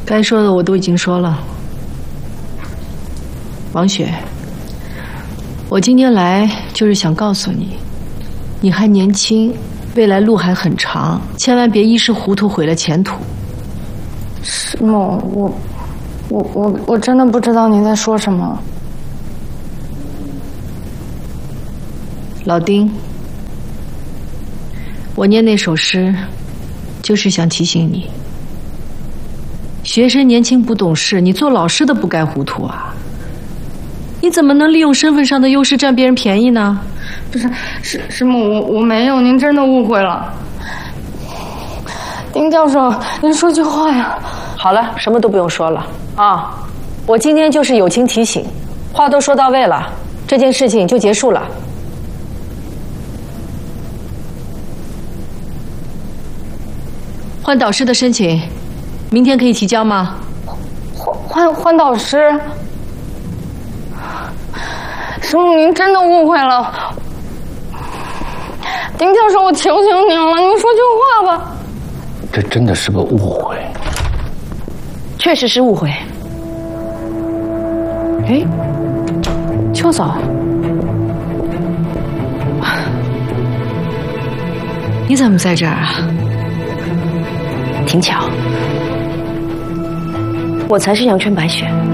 该说的我都已经说了。王雪，我今天来就是想告诉你，你还年轻，未来路还很长，千万别一时糊涂毁了前途。 师母，我真的不知道您在说什么。 老丁，我念那首诗，就是想提醒你，学生年轻不懂事，你做老师的不该糊涂啊！你怎么能利用身份上的优势占别人便宜呢？ 不是，师母，我没有，您真的误会了。丁教授，您说句话呀！ 好了，什么都不用说了啊！我今天就是友情提醒，话都说到位了，这件事情就结束了。换导师的申请，明天可以提交吗？ 换导师？师母，您真的误会了。丁教授，我求求您了，您说句话吧。 这真的是个误会。 确实是误会。哎，秋嫂，你怎么在这儿啊？ 挺巧，我才是阳春白雪。